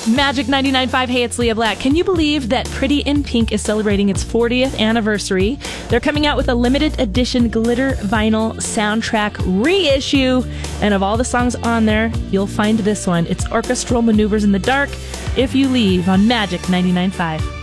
Magic 99.5, hey, it's Leah Black. Can you believe that Pretty in Pink is celebrating its 40th anniversary? They're coming out with a limited edition glitter vinyl soundtrack reissue. And of all the songs on there, you'll find this one. It's Orchestral Maneuvers in the Dark, If You Leave, on Magic 99.5.